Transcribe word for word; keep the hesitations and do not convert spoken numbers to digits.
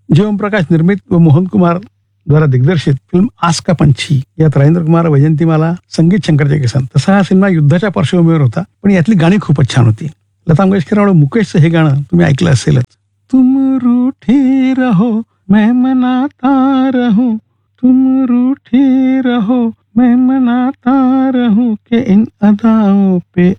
जीवनप्रकाश निर्मित व मोहन कुमार द्वारा दिग्दर्शित फिल्म आस का पंछी यात राजेंद्र कुमार, वैजंतीमाला, संगीत शंकर जयकिसन. तसा हा सिनेमा युद्धाच्या पार्श्वभूमीवर होता, पण यातली गाणी खूपच छान होती. लता मंगेशकर आणि मुकेशचं हे गाणं तुम्ही ऐकलं असेलच. तुम रूठे रहो मैं मनाता रहूं, तुम रूठे रहो मैं मनाता रहूं के इन अदाओं पे